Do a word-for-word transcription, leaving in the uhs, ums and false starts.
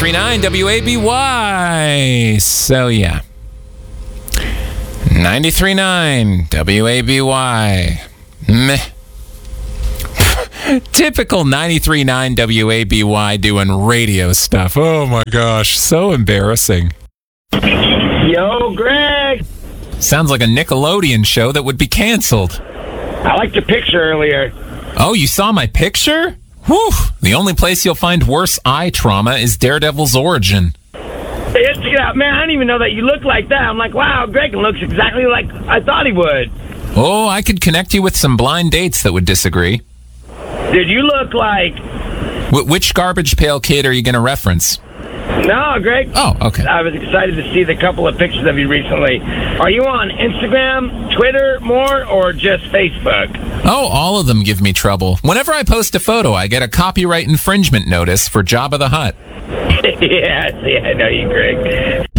ninety-three point nine W A B Y. So, yeah. ninety-three point nine W A B Y. Meh. Typical ninety-three point nine W A B Y doing radio stuff. Oh my gosh, so embarrassing. Yo, Greg. Sounds like a Nickelodeon show that would be canceled. I liked your picture earlier. Oh, you saw my picture? Whew. The only place you'll find worse eye trauma is Daredevil's origin. Hey, check it out, man. I didn't even know that you look like that. I'm like, wow, Greg looks exactly like I thought he would. Oh, I could connect you with some blind dates that would disagree. Dude, you look like... Wh- which Garbage Pail Kid are you going to reference? No, Greg. Oh, okay. I was excited to see the couple of pictures of you recently. Are you on Instagram, Twitter more, or just Facebook? Oh, all of them give me trouble. Whenever I post a photo, I get a copyright infringement notice for Jabba the Hutt. Yeah, see, I know you, Greg.